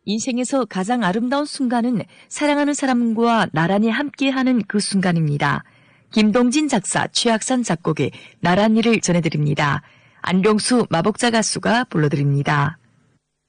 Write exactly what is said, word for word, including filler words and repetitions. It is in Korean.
인생에서 가장 아름다운 순간은 사랑하는 사람과 나란히 함께하는 그 순간입니다. 김동진 작사, 최학산 작곡의 나란히를 전해드립니다. 안병수 마복자 가수가 불러드립니다.